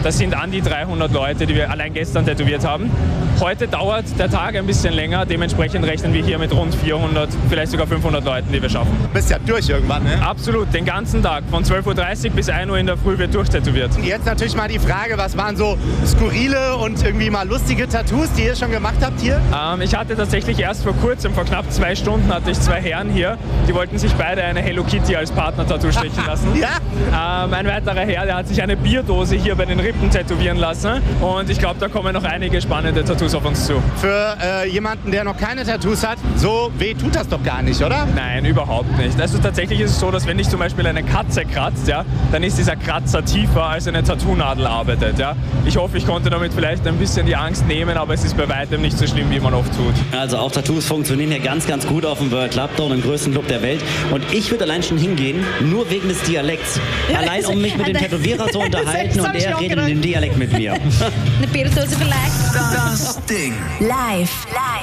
Das sind an die 300 Leute, die wir allein gestern tätowiert haben. Heute dauert der Tag ein bisschen länger, dementsprechend rechnen wir hier mit rund 400, vielleicht sogar 500 Leuten, die wir schaffen. Du bist ja durch irgendwann, ne? Absolut, den ganzen Tag, von 12:30 Uhr bis 1 Uhr in der Früh wird durchtätowiert. Jetzt natürlich mal die Frage, was waren so skurrile und irgendwie mal lustige Tattoos, die ihr schon gemacht habt hier? Ich hatte tatsächlich erst vor kurzem, vor knapp 2 Stunden, hatte ich 2 Herren hier, die wollten sich beide eine Hello Kitty als Partner-Tattoo stechen lassen. Ja? Ein weiterer Herr, der hat sich eine Bierdose hier bei den Rippen tätowieren lassen und ich glaube, da kommen noch einige spannende Tattoos auf uns zu. Für jemanden, der noch keine Tattoos hat, so weh tut das doch gar nicht, oder? Nein, überhaupt nicht. Also tatsächlich ist es so, dass wenn dich zum Beispiel eine Katze kratzt, ja, dann ist dieser Kratzer tiefer als eine Tattoo-Nadel arbeitet. Ja. Ich hoffe, ich konnte damit vielleicht ein bisschen die Angst nehmen, aber es ist bei weitem nicht so schlimm, wie man oft tut. Also auch Tattoos funktionieren hier ganz, ganz gut auf dem World Club Dome, dem größten Club der Welt. Und ich würde allein schon hingehen, nur wegen des Dialekts. Ja, allein um mich mit dem Tätowierer zu unterhalten und er redet in dem Dialekt mit mir. Eine Bierdose vielleicht. Das Ding. Live.